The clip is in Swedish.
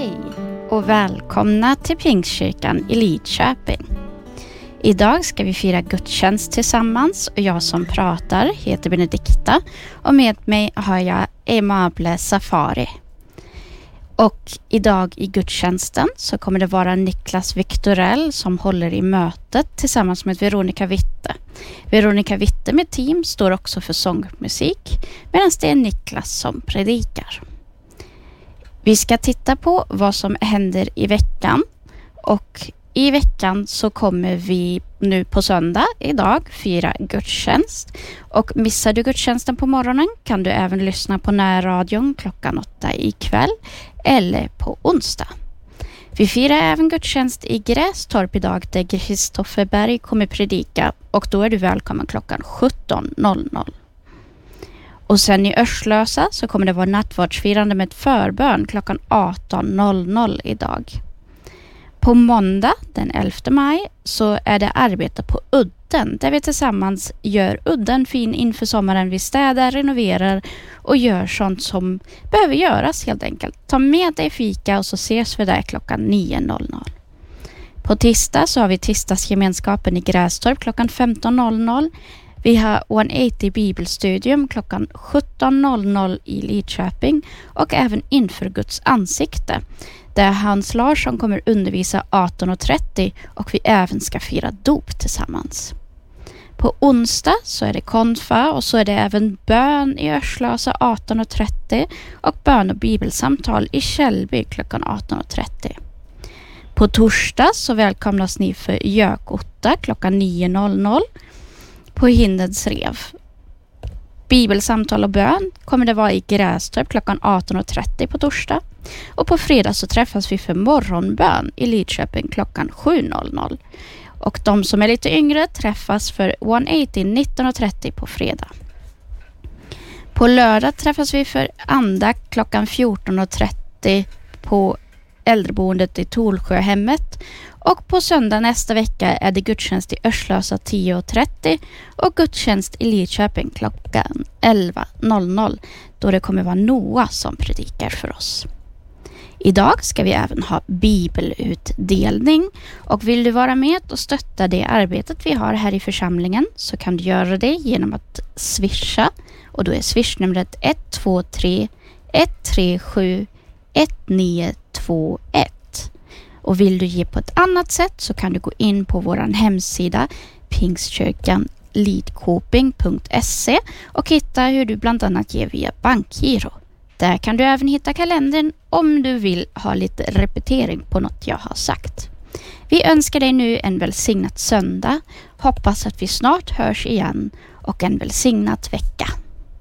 Hej och välkomna till Pingstkyrkan i Lidköping. Idag ska vi fira gudstjänst tillsammans och jag som pratar heter Benedikta och med mig har jag Emable Safari. Och idag i gudstjänsten så kommer det vara Niklas Victorell som håller i mötet tillsammans med Veronica Witte. Veronica Witte med team står också för sångmusik medan det är Niklas som predikar. Vi ska titta på vad som händer i veckan och i veckan så kommer vi nu på söndag idag fira gudstjänst. Och missar du gudstjänsten på morgonen kan du även lyssna på närradion klockan 8 ikväll eller på onsdag. Vi firar även gudstjänst i Grästorp idag där Kristoffer Berg kommer predika och då är du välkommen klockan 17.00. Och sen i Örslösa så kommer det vara nattvardsfirande med förbön klockan 18.00 idag. På måndag den 11 maj så är det arbete på udden där vi tillsammans gör udden fin inför sommaren. Vi städar, renoverar och gör sånt som behöver göras helt enkelt. Ta med dig fika och så ses vi där klockan 9.00. På tisdag så har vi tisdagsgemenskapen i Grästorp klockan 15.00. Vi har 180 bibelstudium klockan 17.00 i Lidköping och även inför Guds ansikte. Där Hans Larsson kommer undervisa 18.30 och vi även ska fira dop tillsammans. På onsdag så är det konfa och så är det även bön i Örslösa 18.30 och bön och bibelsamtal i Källby klockan 18.30. På torsdag så välkomnas ni för Gökotta klockan 9.00 på Hindens rev. Bibelsamtal och bön kommer det vara i Grästorp klockan 18.30 på torsdag. Och på fredag så träffas vi för morgonbön i Lidköping klockan 7.00. Och de som är lite yngre träffas för 180 19.30 på fredag. På lördag träffas vi för andakt klockan 14.30 på äldreboendet i Tolsjöhemmet. Och på söndag nästa vecka är det gudstjänst i Örslösa 10.30 och gudstjänst i Lidköping klockan 11.00 då det kommer vara Noah som predikar för oss. Idag ska vi även ha bibelutdelning och vill du vara med och stötta det arbetet vi har här i församlingen så kan du göra det genom att swisha och då är swishnumret 123 137 1921. Och vill du ge på ett annat sätt så kan du gå in på vår hemsida pingstkyrkanlidkoping.se och hitta hur du bland annat ger via bankgiro. Där kan du även hitta kalendern om du vill ha lite repetering på något jag har sagt. Vi önskar dig nu en välsignad söndag. Hoppas att vi snart hörs igen och en välsignad vecka.